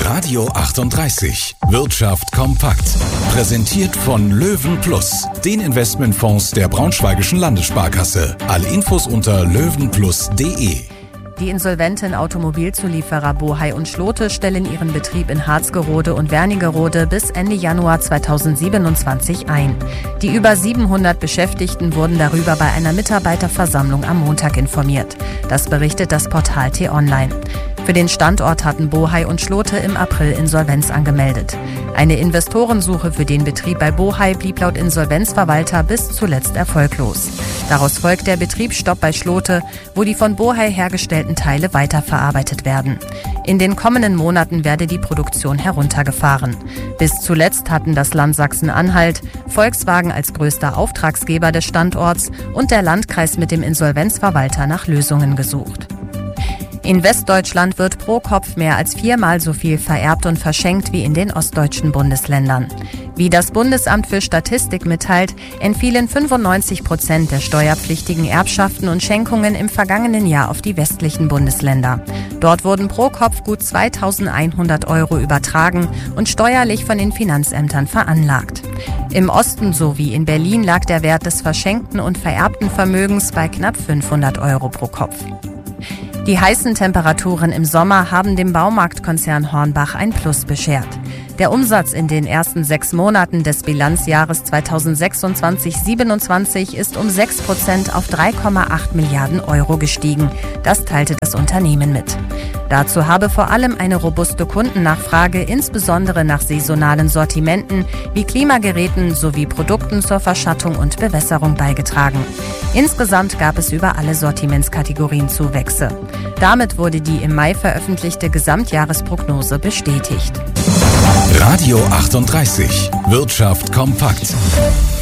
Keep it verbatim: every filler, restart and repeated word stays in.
Radio achtunddreißig. Wirtschaft kompakt. Präsentiert von Löwen Plus, den Investmentfonds der Braunschweigischen Landessparkasse. Alle Infos unter löwenplus punkt de. Die insolventen Automobilzulieferer Bohai und Schlote stellen ihren Betrieb in Harzgerode und Wernigerode bis Ende Januar zweitausendsiebenundzwanzig ein. Die über siebenhundert Beschäftigten wurden darüber bei einer Mitarbeiterversammlung am Montag informiert. Das berichtet das Portal T-Online. Für den Standort hatten Bohai und Schlote im April Insolvenz angemeldet. Eine Investorensuche für den Betrieb bei Bohai blieb laut Insolvenzverwalter bis zuletzt erfolglos. Daraus folgt der Betriebsstopp bei Schlote, wo die von Bohai hergestellten Teile weiterverarbeitet werden. In den kommenden Monaten werde die Produktion heruntergefahren. Bis zuletzt hatten das Land Sachsen-Anhalt, Volkswagen als größter Auftragsgeber des Standorts und der Landkreis mit dem Insolvenzverwalter nach Lösungen gesucht. In Westdeutschland wird pro Kopf mehr als viermal so viel vererbt und verschenkt wie in den ostdeutschen Bundesländern. Wie das Bundesamt für Statistik mitteilt, entfielen fünfundneunzig Prozent der steuerpflichtigen Erbschaften und Schenkungen im vergangenen Jahr auf die westlichen Bundesländer. Dort wurden pro Kopf gut zweitausendeinhundert Euro übertragen und steuerlich von den Finanzämtern veranlagt. Im Osten sowie in Berlin lag der Wert des verschenkten und vererbten Vermögens bei knapp fünfhundert Euro pro Kopf. Die heißen Temperaturen im Sommer haben dem Baumarktkonzern Hornbach ein Plus beschert. Der Umsatz in den ersten sechs Monaten des Bilanzjahres zweitausendsechsundzwanzig siebenundzwanzig ist um sechs Prozent auf drei Komma acht Milliarden Euro gestiegen. Das teilte das Unternehmen mit. Dazu habe vor allem eine robuste Kundennachfrage, insbesondere nach saisonalen Sortimenten wie Klimageräten sowie Produkten zur Verschattung und Bewässerung beigetragen. Insgesamt gab es über alle Sortimentskategorien Zuwächse. Damit wurde die im Mai veröffentlichte Gesamtjahresprognose bestätigt. Radio achtunddreißig. Wirtschaft kompakt.